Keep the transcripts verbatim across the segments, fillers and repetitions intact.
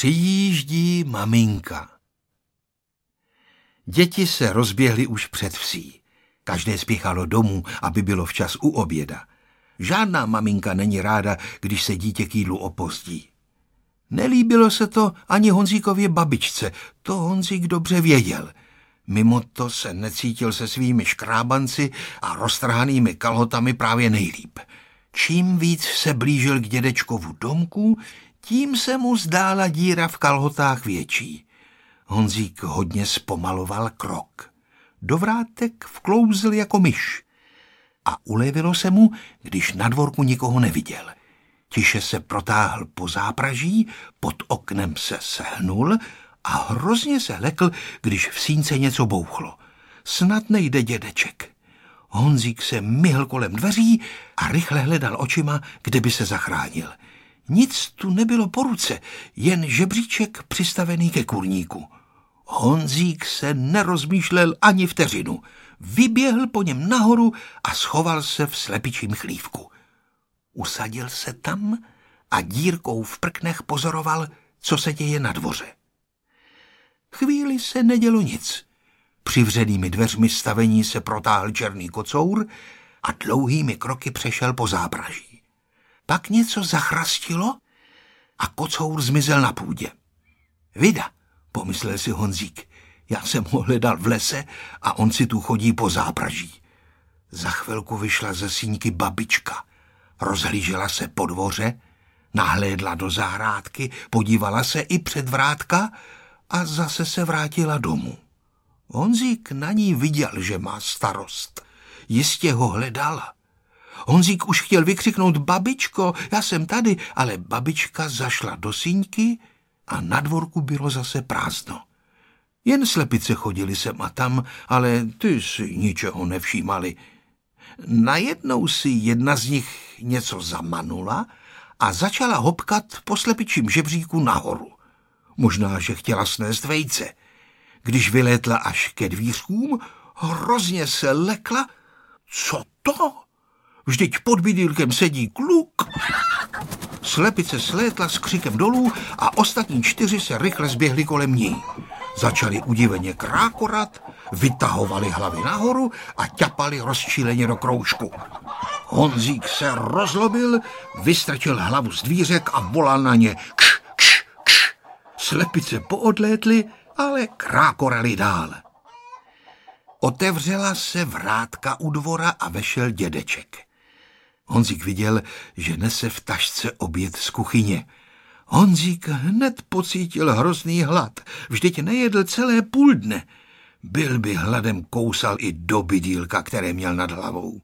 Přijíždí maminka. Děti se rozběhly už před vsí. Každé spěchalo domů, aby bylo včas u oběda. Žádná maminka není ráda, když se dítě k jídlu opozdí. Nelíbilo se to ani Honzíkově babičce, to Honzík dobře věděl. Mimo to se necítil se svými škrábanci a roztrhanými kalhotami právě nejlíp. Čím víc se blížil k dědečkovu domku, tím se mu zdála díra v kalhotách větší. Honzík hodně zpomaloval krok. Do vrátek vklouzl jako myš. A ulevilo se mu, když na dvorku nikoho neviděl. Tiše se protáhl po zápraží, pod oknem se sehnul a hrozně se lekl, když v sínce něco bouchlo. Snad nejde dědeček. Honzík se myhl kolem dveří a rychle hledal očima, kde by se zachránil. Nic tu nebylo po ruce, jen žebříček přistavený ke kurníku. Honzík se nerozmýšlel ani vteřinu. Vyběhl po něm nahoru a schoval se v slepičím chlívku. Usadil se tam a dírkou v prknech pozoroval, co se děje na dvoře. Chvíli se nedělo nic. Přivřenými dveřmi stavení se protáhl černý kocour a dlouhými kroky přešel po zápraží. Pak něco zachrastilo a kocour zmizel na půdě. Vida, pomyslel si Honzík, já jsem ho hledal v lese a on si tu chodí po zápraží. Za chvilku vyšla ze síňky babička. Rozhlížela se po dvoře, nahlédla do zahrádky, podívala se i před vrátka a zase se vrátila domů. Honzík na ní viděl, že má starost. Jistě ho hledala. Honzík už chtěl vykřiknout babičko, já jsem tady, ale babička zašla do síňky a na dvorku bylo zase prázdno. Jen slepice chodily sem a tam, ale ty si ničeho nevšímali. Najednou si jedna z nich něco zamanula a začala hopkat po slepičím žebříku nahoru. Možná, že chtěla snést vejce. Když vylétla až ke dvířkům, hrozně se lekla. Co to? Vždyť pod bydýlkem sedí kluk. Slepice slétla s křikem dolů a ostatní čtyři se rychle zběhli kolem ní. Začali udiveně krákorat, vytahovali hlavy nahoru a ťapali rozčíleně do kroužku. Honzík se rozlobil, vystrčil hlavu z dvířek a volal na ně. Kš, kš, kš. Slepice poodlétly, ale krákorali dál. Otevřela se vrátka u dvora a vešel dědeček. Honzík viděl, že nese v tašce oběd z kuchyně. Honzík hned pocítil hrozný hlad, vždyť nejedl celé půl dne. Byl by hladem kousal i do bydýlka, které měl nad hlavou.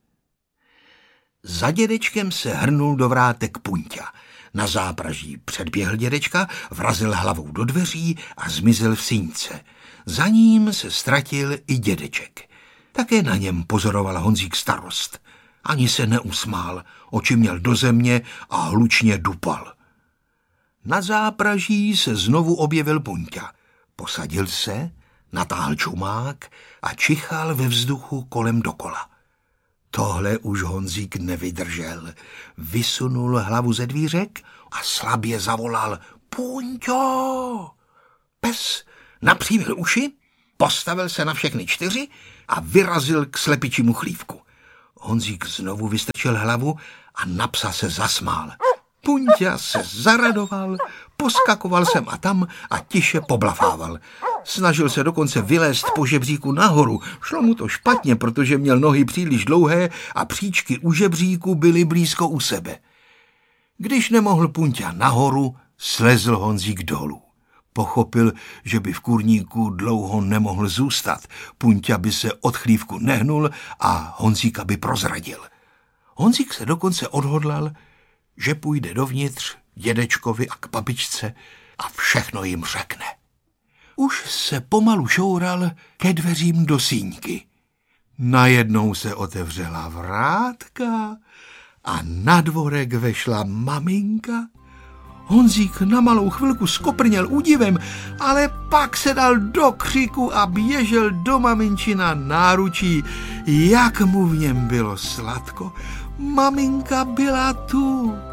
Za dědečkem se hrnul do vrátek Punťa. Na zápraží předběhl dědečka, vrazil hlavou do dveří a zmizel v síňce. Za ním se ztratil i dědeček. Také na něm pozoroval Honzík starost. Ani se neusmál, oči měl do země a hlučně dupal. Na zápraží se znovu objevil Punťa. Posadil se, natáhl čumák a čichal ve vzduchu kolem dokola. Tohle už Honzík nevydržel. Vysunul hlavu ze dvířek a slabě zavolal Punťo! Pes napřívil uši, postavil se na všechny čtyři a vyrazil k slepičímu chlívku. Honzík znovu vystrčil hlavu a na psa se zasmál. Punťa se zaradoval, poskakoval sem a tam a tiše poblafával. Snažil se dokonce vylézt po žebříku nahoru. Šlo mu to špatně, protože měl nohy příliš dlouhé a příčky u žebříku byly blízko u sebe. Když nemohl Punťa nahoru, slezl Honzík dolů. Pochopil, že by v kurníku dlouho nemohl zůstat. Punťa by se od chlívku nehnul a Honzíka by prozradil. Honzík se dokonce odhodlal, že půjde dovnitř dědečkovi a k babičce a všechno jim řekne. Už se pomalu šoural ke dveřím do síňky. Najednou se otevřela vrátka a na dvorek vešla maminka. Honzík na malou chvilku skoprněl údivem, ale pak se dal do křiku a běžel do maminčina náručí. Jak mu v něm bylo sladko. Maminka byla tu.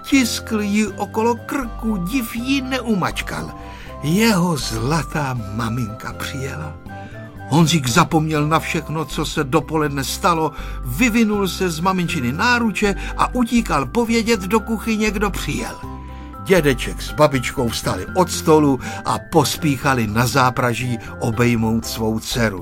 stiskl ji okolo krku, div ji neumačkal. Jeho zlatá maminka přijela. Honzík zapomněl na všechno, co se dopoledne stalo, vyvinul se z maminčiny náruče a utíkal povědět do kuchyně, kdo přijel. Dědeček s babičkou vstali od stolu a pospíchali na zápraží obejmout svou dceru.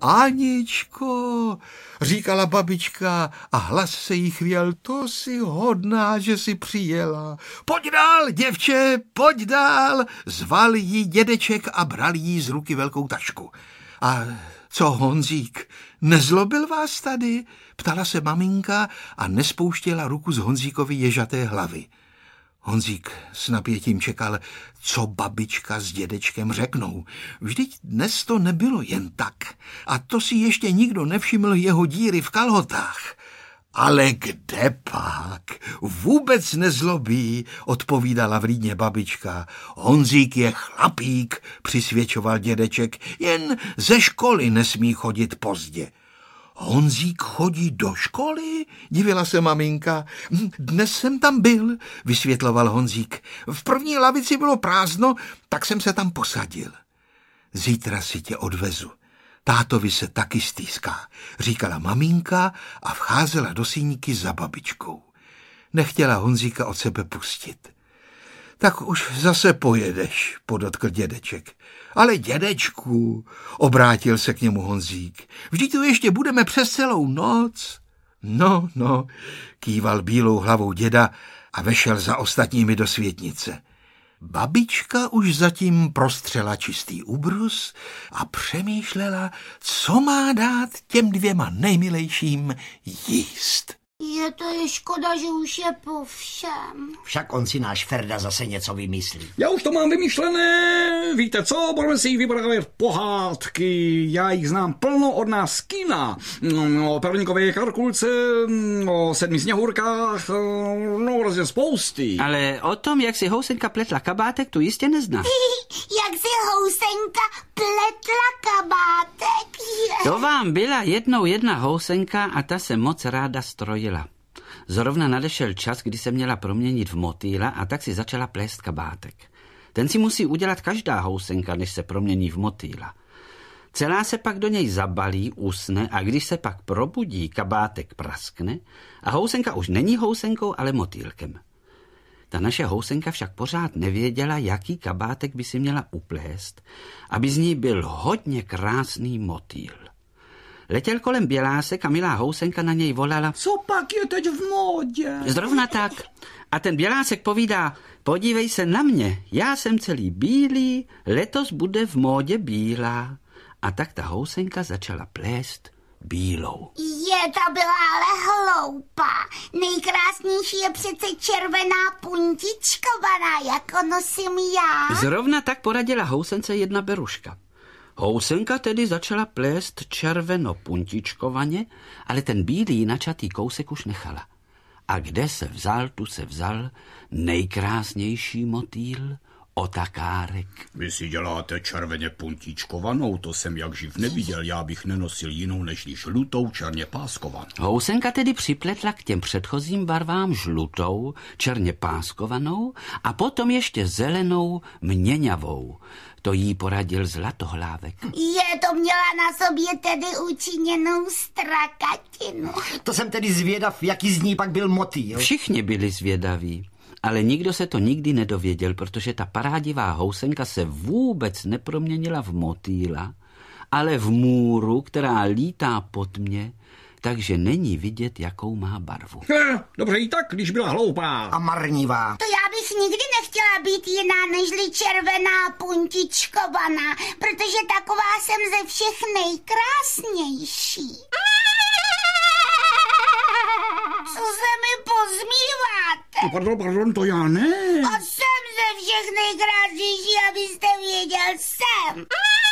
Aničko, říkala babička a hlas se jí chvěl, to jsi hodná, že jsi přijela. Pojď dál, děvče, pojď dál, zval jí dědeček a bral jí z ruky velkou tašku. A co Honzík, nezlobil vás tady? Ptala se maminka a nespouštěla ruku z Honzíkovy ježaté hlavy. Honzík s napětím čekal, co babička s dědečkem řeknou. Vždyť dnes to nebylo jen tak. A to si ještě nikdo nevšiml jeho díry v kalhotách. Ale kde pak? Vůbec nezlobí, odpovídala vlídně babička. Honzík je chlapík, přisvědčoval dědeček, jen ze školy nesmí chodit pozdě. Honzík chodí do školy? Divila se maminka. Dnes jsem tam byl, vysvětloval Honzík. V první lavici bylo prázdno, tak jsem se tam posadil. Zítra si tě odvezu. Tátovi se taky stýská, říkala maminka a vcházela do síníky za babičkou. Nechtěla Honzíka od sebe pustit. Tak už zase pojedeš, podotkl dědeček. Ale dědečku, obrátil se k němu Honzík, vždyť tu ještě budeme přes celou noc. No, no, kýval bílou hlavou děda a vešel za ostatními do světnice. Babička už zatím prostřela čistý ubrus a přemýšlela, co má dát těm dvěma nejmilejším jíst. Je to je škoda, že už je po všem. Však on si náš Ferda zase něco vymyslí. Já už to mám vymyšlené, víte co, budeme si jich vyprávět pohádky, já jich znám plno od nás z kina. O Perlínkové Karkulce, o Sedmi sněhurkách, no prostě spousty. Ale o tom, jak si housenka pletla kabátek, tu jistě neznáš. Jak si housenka pletla kabátek. To vám byla jednou jedna housenka a ta se moc ráda strojila. Zrovna nadešel čas, kdy se měla proměnit v motýla a tak si začala plést kabátek. Ten si musí udělat každá housenka, než se promění v motýla. Celá se pak do něj zabalí, usne a když se pak probudí, kabátek praskne a housenka už není housenkou, ale motýlkem. Ta naše housenka však pořád nevěděla, jaký kabátek by si měla uplést, aby z ní byl hodně krásný motýl. Letěl kolem bělásek a milá housenka na něj volala: Co pak je teď v módě? Zrovna tak. A ten bělásek povídá: podívej se na mě, já jsem celý bílý, letos bude v módě bílá. A tak ta housenka začala plést bílou. Je, to byla ale hloupá. Nejkrásnější je přece červená puntičkovaná, jako nosím já. Zrovna tak poradila housence jedna beruška. Housenka tedy začala plést červeno-puntičkovaně, ale ten bílý načatý kousek už nechala. A kde se vzal, tu se vzal nejkrásnější motýl, otakárek. Vy si děláte červeně puntíčkovanou, to jsem jak živ neviděl, já bych nenosil jinou než žlutou černě páskovanou. Housenka tedy připletla k těm předchozím barvám žlutou, černě páskovanou a potom ještě zelenou měňavou. To jí poradil Zlatohlávek. Je, to měla na sobě tedy učiněnou strakatinu. To jsem tedy zvědav, jaký z ní pak byl motýl. Všichni byli zvědaví. Ale nikdo se to nikdy nedověděl, protože ta parádivá housenka se vůbec neproměnila v motýla, ale v můru, která lítá po tmě, takže není vidět, jakou má barvu. Eh, dobře i tak, když byla hloupá. A marnivá. To já bych nikdy nechtěla být jiná nežli červená puntičkovaná, protože taková jsem ze všech nejkrásnější. Co se mi pozmíváte? No, pardon, pardon, to já ne. A jsem ze všech nejkrásnější, abyste věděl, jsem.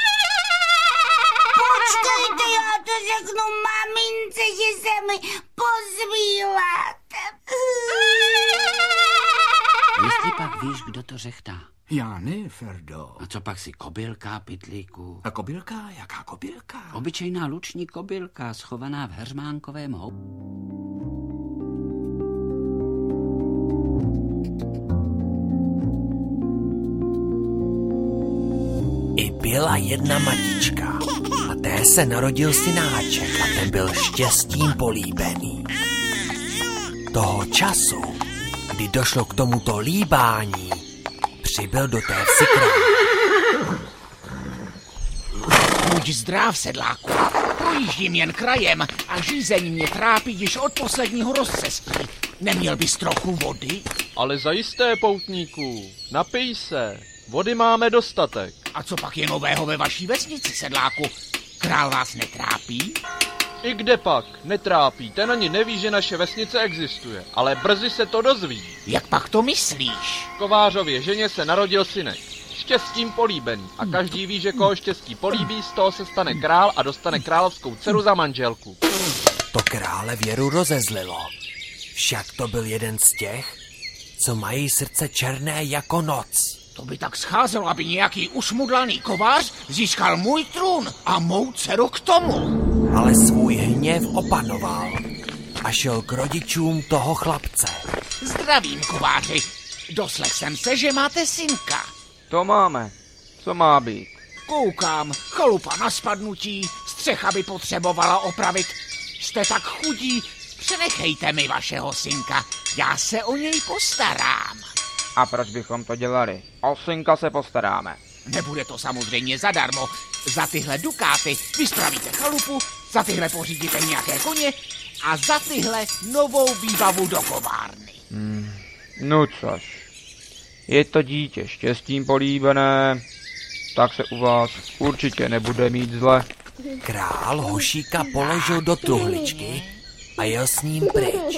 Počkejte, já to řeknu mamince, že se mi pozmíváte. Jestli pak víš, kdo to řechtá. Já ne, Ferdo. A co pak si kobylka, pytlíku? A kobylka? Jaká kobylka? Obyčejná luční kobylka, schovaná v hermánkovém hou... I byla jedna matička a té se narodil synáček a ten byl štěstím políbený. Toho času, kdy došlo k tomuto líbání, přibyl do té vsi král. Buď zdrav, sedláku. Projíždím jen krajem a žízeň mě trápí již od posledního rozcestí. Neměl bys trochu vody? Ale zajisté, poutníku, napij se. Vody máme dostatek. A co pak je nového ve vaší vesnici, sedláku? Král vás netrápí? I kde pak? Netrápí. Ten ani neví, že naše vesnice existuje. Ale brzy se to dozví. Jak pak to myslíš? Kovářově ženě se narodil synek. Štěstím políbený. A každý ví, že koho štěstí políbí, z toho se stane král a dostane královskou dceru za manželku. To krále věru rozezlilo. Však to byl jeden z těch, co mají srdce černé jako noc. To by tak scházelo, aby nějaký ušmudlaný kovář získal můj trůn a mou dceru k tomu. Ale svůj hněv opanoval a šel k rodičům toho chlapce. Zdravím, kováři. Doslech jsem se, že máte synka. To máme. Co má být? Koukám, chalupa na spadnutí, střecha by potřebovala opravit. Jste tak chudí, přenechejte mi vašeho synka, já se o něj postarám. A proč bychom to dělali? O synka se postaráme. Nebude to samozřejmě zadarmo. Za tyhle dukáty vyspravíte chalupu, za tyhle pořídíte nějaké koně a za tyhle novou výbavu do kovárny. Hmm. No což. Je to dítě štěstím políbené, tak se u vás určitě nebude mít zle. Král hošíka položil do truhličky a jel s ním pryč.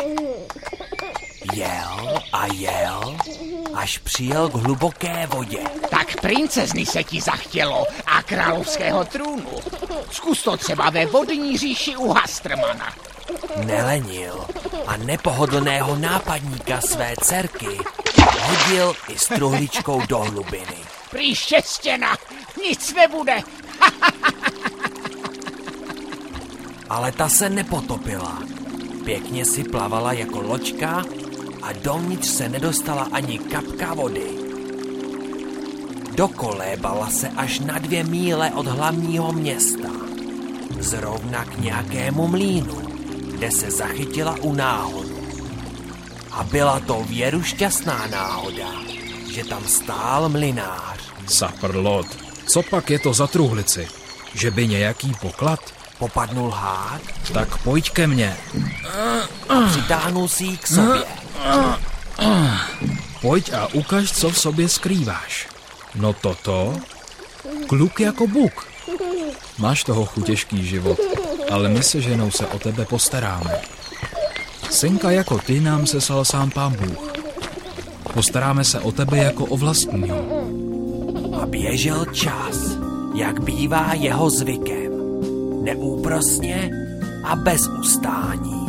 Jel a jel, až přijel k hluboké vodě. Tak princezny se ti zachtělo a královského trůnu. Zkus to třeba ve vodní říši u Hastrmana. Nelenil a nepohodlného nápadníka své dcerky hodil i s truhličkou do hlubiny. Prý štěstěna, nic nebude. Ale ta se nepotopila. Pěkně si plavala jako loďka a dovnitř se nedostala ani kapka vody. Dokolébala se až na dvě míle od hlavního města. Zrovna k nějakému mlýnu, kde se zachytila u náhodu. A byla to věru šťastná náhoda, že tam stál mlynář. Saprlot, co pak je to za truhlici? Že by nějaký poklad? Popadnul hád? Tak pojď ke mně. A přitáhnul si ji k sobě. Pojď a ukaž, co v sobě skrýváš. No toto? Kluk jako buk. Máš toho chutěžký život, ale my se ženou se o tebe postaráme. Synka jako ty nám seslal sám Pán Bůh. Postaráme se o tebe jako o vlastního. A běžel čas, jak bývá jeho zvykem. Neúprosně a bez ustání.